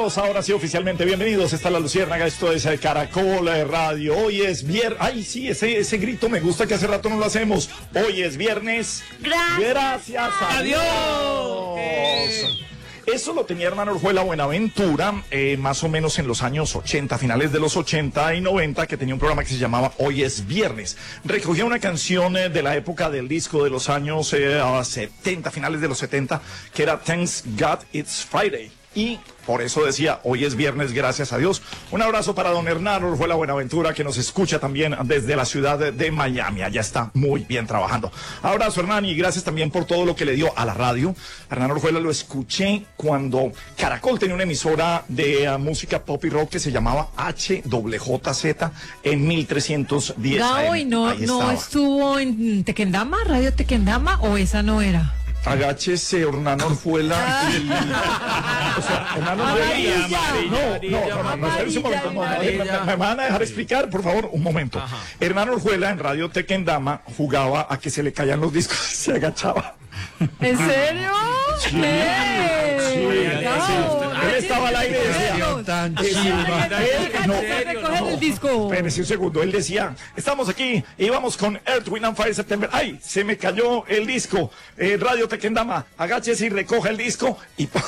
Bienvenidos, ahora sí, oficialmente bienvenidos. Está La Luciérnaga, esto es Caracol Radio. Hoy es viernes. Ay, sí, ese grito me gusta, que hace rato no lo hacemos. Hoy es viernes. Gracias a Dios. Eso lo tenía Hernán Orjuela Buenaventura, más o menos en los años 80, finales de los 80 y 90, que tenía un programa que se llamaba Hoy es Viernes. Recogía una canción de la época del disco de los años 70, finales de los 70, que era Thanks God It's Friday. Y por eso decía, hoy es viernes, gracias a Dios. Un abrazo para don Hernán Orjuela Buenaventura, que nos escucha también desde la ciudad de Miami. Allá está muy bien trabajando. Abrazo, Hernán, y gracias también por todo lo que le dio a la radio. Hernán Orjuela lo escuché cuando Caracol tenía una emisora de música pop y rock que se llamaba HWJZ en 1310 AM. ¿Y no estuvo en Tequendama, Radio Tequendama, o esa no era? Agáchese, Hernán Orjuela. O sea, Hernán Orjuela. No, me van a dejar explicar, por favor, un momento. Ajá. Hernán Orjuela en Radio Tequendama jugaba a que se le caían los discos y se agachaba. ¿En serio? Sí. Él estaba al aire y decía, el disco. Espérese un segundo, él decía, estamos aquí, íbamos con Earth, Wind and Fire September. Ay, se me cayó el disco. Radio Tequendama, agáchese y recoja el disco y pone.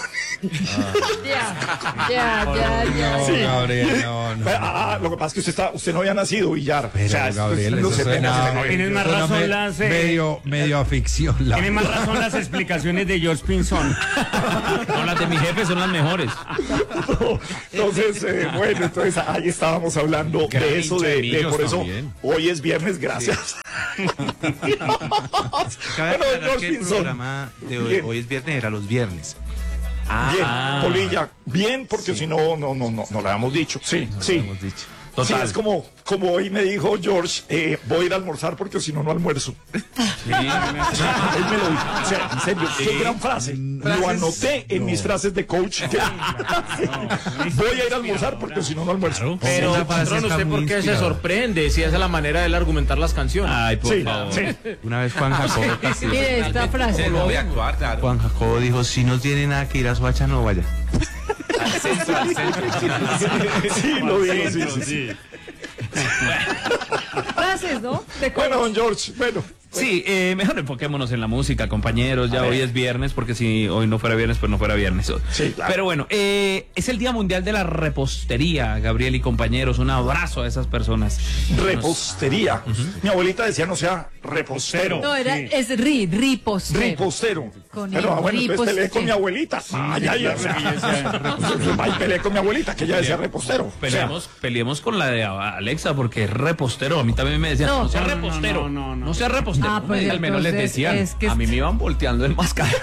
Ya. Sí. Gabriel, no. Lo que pasa es que usted no había nacido, Villar. Pero, o sea, Gabriel, eso tiene más razón medio aficción. Tiene más razón las explicaciones de George Pinzón. No, las de mi jefe son las mejores. Entonces, entonces ahí estábamos hablando de eso, de por eso también. Hoy es viernes, gracias. Bueno, que el programa de hoy es viernes, era los viernes. Bien, Polilla, bien, porque si no lo habíamos dicho. Sí. Total. Sí, es como hoy me dijo George, voy a ir a almorzar porque si no almuerzo. Sí. Él me lo dijo. O sea, en serio, qué gran frase. Lo anoté en mis frases de coach. Voy a ir a almorzar porque si no almuerzo. Pero, patrón, ¿usted por qué se sorprende si esa es la manera de él argumentar las canciones? Ay, por favor. Sí. Una vez Juan Jacobo Mire esta frase. Voy a actuar, claro. Juan Jacobo dijo, si no tiene nada que ir a Soacha, no vaya. Sí, lo digo, sí. Frases, ¿no? Bueno, don George, Sí, mejor enfoquémonos en la música, compañeros. Ya hoy es viernes, porque si hoy no fuera viernes, pues no fuera viernes. Sí, claro. Pero bueno, es el Día Mundial de la Repostería, Gabriel y compañeros. Un abrazo a esas personas. Repostería. Mi abuelita decía no sea repostero. No, es ripostero. Ripostero. Pero bueno, entonces peleé con mi abuelita. Peleé con mi abuelita, que ella decía repostero. Peleemos con la de Alexa, porque es repostero. A mí también me decían, no sea repostero. No sea repostero. Pues al menos les decían. A mí me iban volteando el mascarón.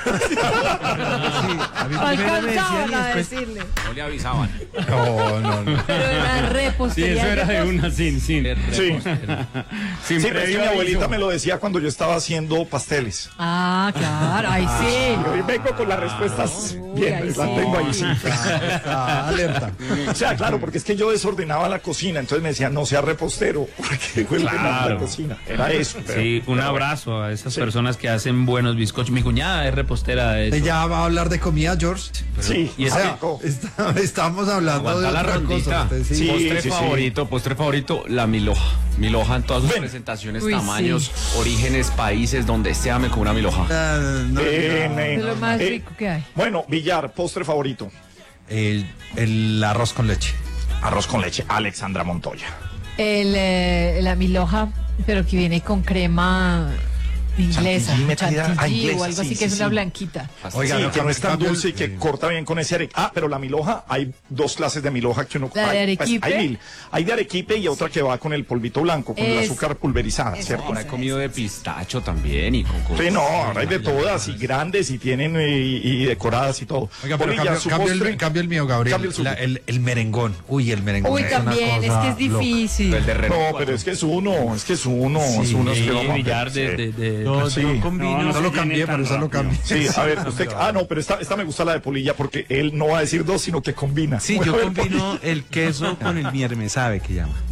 Alcanzaban a decirle. No le avisaban. No. Pero era repostería. Sí, eso era de una sin. Sí, pero es que mi abuelita me lo decía cuando yo estaba haciendo pasteles. Ah, claro, ahí sí. Hoy vengo con las respuestas bien, las tengo ahí sí. Alerta. O sea, claro, porque es que yo desordenaba la cocina, entonces me decían no sea repostero, porque la cocina. Era eso. Sí, un abrazo a esas personas que hacen buenos bizcochos. Mi cuñada es repostera de eso. ¿Ya va a hablar de comida, George? Sí, y estamos hablando Aguanta de la otra rondita. cosa. Postre favorito, la milhoja. Milhoja en todas sus presentaciones, tamaños, orígenes, países, donde sea me como una milhoja. Es lo más rico que hay. Bueno, Villar, postre favorito. El arroz con leche. Arroz con leche, Alexandra Montoya. La milhoja, pero que viene con crema inglesa, chantilly o algo así, que es una blanquita. Oiga, que no es tan dulce y que corta bien con ese arequipe. Pero la milhoja, hay dos clases de milhoja que uno... La de arequipe. Hay de arequipe y otra que va con el polvito blanco, con el azúcar pulverizada, ¿cierto? Ahora he comido de pistacho también y con cosas. Sí, no, ahora hay de todas y grandes y tienen y decoradas y todo. Oiga, pero cambio el mío, Gabriel. El merengón. Uy, el merengón. Uy, también, es que es difícil. No, pero es que es uno. Villar de No lo cambié, pero esa lo cambié. Sí, a ver, usted... pero esta me gusta la de Polilla porque él no va a decir dos, sino que combina. Sí, yo combino el queso con el mierme, ¿sabe qué llama? Con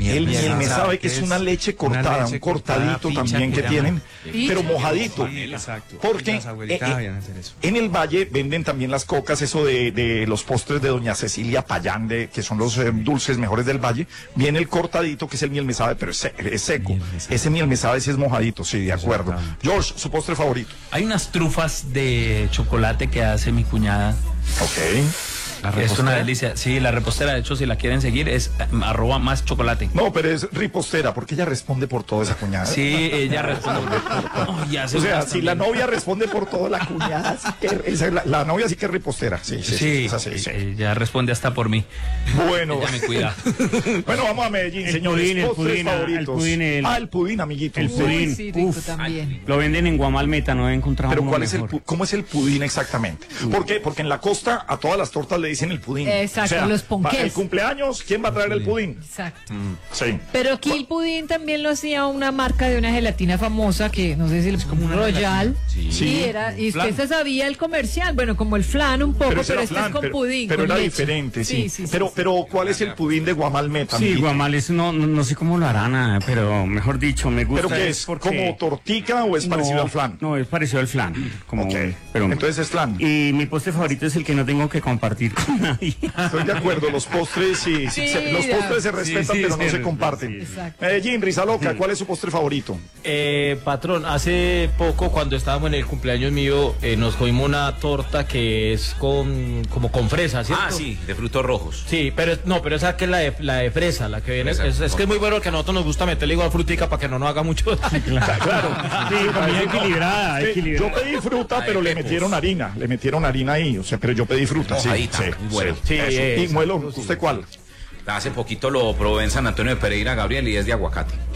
El miel me sabe que es una leche cortada, un cortadito también que tienen, pero mojadito. Exacto. Porque Las abuelitas sabían hacer eso. en el Valle venden también las cocas, eso de los postres de doña Cecilia Payán, que son los dulces mejores del Valle. Viene el cortadito, que es el miel me sabe, pero es seco. Ese miel me sabe si es mojadito, sí, de acuerdo. George, su postre favorito. Hay unas trufas de chocolate que hace mi cuñada. Ok. Es una delicia. Sí, la repostera, de hecho, si la quieren seguir, es @más chocolate. No, pero es ripostera, porque ella responde por todo, esa cuñada. Sí, ella responde. O sea, si la novia responde por todo, la cuñada sí que la novia sí que es ripostera. Sí. Ella responde hasta por mí. Bueno. Ella me cuida. Bueno, vamos a Medellín, El señores. pudín, el Postres pudín, favoritos. el pudín, amiguito. el pudín. Sí, rico también. Lo venden en Guamalmeta, no he encontrado Pero uno ¿cuál es mejor. cómo es el pudín exactamente? ¿Por qué? Porque en la costa a todas las tortas le dicen el pudín. Exacto, los ponqués. El cumpleaños, ¿quién va a traer el pudín? Exacto. Sí. Pero aquí el pudín también lo hacía una marca de una gelatina famosa que no sé si es como una Royal. Sí. Y usted se sabía el comercial, bueno, como el flan un poco, pero ese era este flan, es con pudín. pero con era leche. diferente, sí. Sí. Pero ¿cuál es el pudín de Guamalmeta? Sí, amiguito? Guamal, eso no sé cómo lo harán, pero mejor dicho, me gusta. ¿Pero qué es? porque- ¿Como tortica o es parecido al flan? No, es parecido al flan. Como, Ok. pero, Entonces es flan. y mi postre favorito es el que no tengo que compartir con nadie. Estoy de acuerdo, los postres sí, los postres se respetan, pero no se comparten. Exacto. Medellín, Rizaloca, ¿cuál es su postre favorito? Patrón, hace poco cuando estábamos en el cumpleaños mío nos comimos una torta que es como con fresa, ¿cierto? Ah, sí, de frutos rojos. Sí, pero esa que es la de fresa, la que viene. Fresa. Es que es muy bueno que a nosotros nos gusta meterle igual frutica para que no nos haga mucho daño. Claro. Sí, comida equilibrada, Sí, equilibrada. yo pedí fruta, pero le metieron harina ahí, o sea, pero yo pedí fruta, sí. Mojadita, Sí, muy bueno. sí, eso. Sí, Y Muelo, ¿usted cuál? Hace poquito lo probé en San Antonio de Pereira, Gabriel, y es de aguacate.